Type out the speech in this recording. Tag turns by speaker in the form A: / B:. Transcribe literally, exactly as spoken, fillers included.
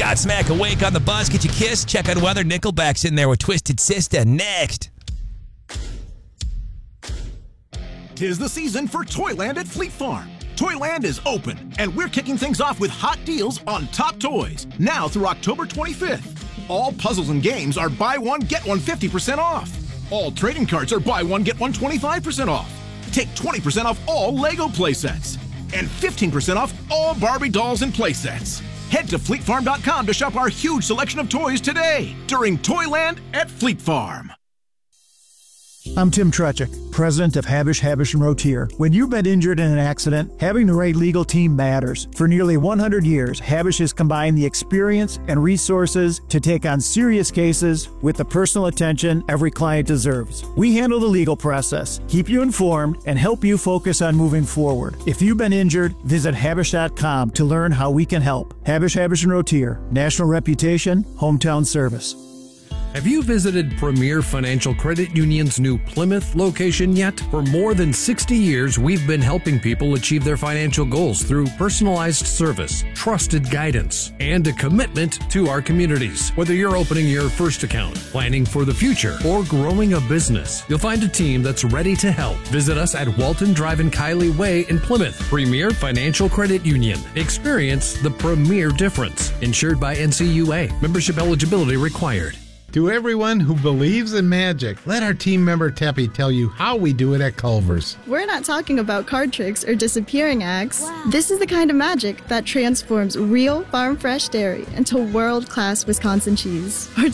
A: Godsmack awake on the bus. Get you kissed. Check out weather. Nickelback's in there with Twisted Sister. Next.
B: Tis the season for Toyland at Fleet Farm. Toyland is open, and we're kicking things off with hot deals on top toys, now through October twenty-fifth. All puzzles and games are buy one, get one fifty percent off. All trading cards are buy one, get one twenty-five percent off. Take twenty percent off all Lego playsets. And fifteen percent off all Barbie dolls and playsets. Head to fleet farm dot com to shop our huge selection of toys today during Toyland at Fleet Farm.
C: I'm Tim Trechik, president of Habish, Habish and Rotier. When you've been injured in an accident, having the right legal team matters. For nearly one hundred years, Habish has combined the experience and resources to take on serious cases with the personal attention every client deserves. We handle the legal process, keep you informed, and help you focus on moving forward. If you've been injured, visit habish dot com to learn how we can help. Habish, Habish and Rotier, national reputation, hometown service.
D: Have you visited Premier Financial Credit Union's new Plymouth location yet? For more than sixty years, we've been helping people achieve their financial goals through personalized service, trusted guidance, and a commitment to our communities. Whether you're opening your first account, planning for the future, or growing a business, you'll find a team that's ready to help. Visit us at Walton Drive and Kiley Way in Plymouth. Premier Financial Credit Union. Experience the premier difference. Insured by N C U A. Membership eligibility required.
E: To everyone who believes in magic, let our team member Teppy tell you how we do it at Culver's.
F: We're not talking about card tricks or disappearing acts. Wow. This is the kind of magic that transforms real farm-fresh dairy into world-class Wisconsin cheese. Or